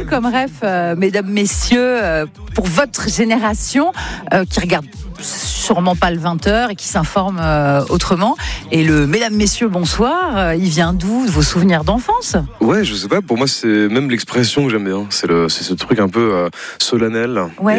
comme rêve, mesdames, messieurs, pour votre génération qui regarde sûrement pas le 20h et qui s'informe autrement. Et le mesdames, messieurs, bonsoir, il vient d'où, de vos souvenirs d'enfance? Ouais, je sais pas, pour moi c'est même l'expression que j'aime bien. C'est ce truc un peu solennel. Ouais.